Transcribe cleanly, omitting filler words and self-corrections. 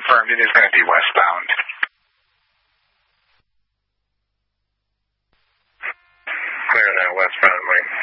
confirmed. It is going to be westbound. Clear now, westbound, Mike.